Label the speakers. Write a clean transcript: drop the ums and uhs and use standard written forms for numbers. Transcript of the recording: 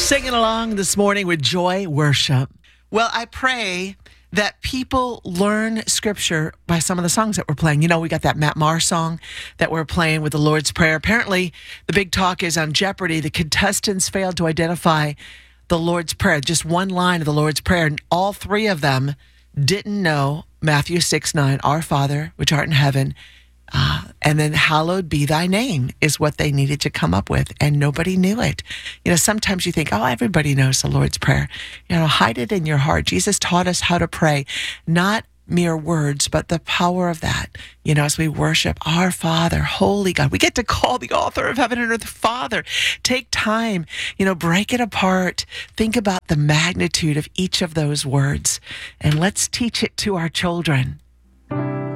Speaker 1: Singing along this morning with Joy Worship. Well, I pray that people learn scripture by some of the songs that we're playing. You know, we got that Matt Maher song that we're playing with the Lord's Prayer. Apparently, the big talk is on Jeopardy. The contestants failed to identify the Lord's Prayer, just one line of the Lord's Prayer. And all three of them didn't know Matthew 6:9, Our Father, which art in heaven, and then hallowed be thy name is what they needed to come up with. And nobody knew it. You know, sometimes you think, oh, everybody knows the Lord's Prayer. You know, hide it in your heart. Jesus taught us how to pray, not mere words, but the power of that. You know, as we worship our Father, holy God, we get to call the author of heaven and earth Father. Take time, you know, break it apart. Think about the magnitude of each of those words, and let's teach it to our children.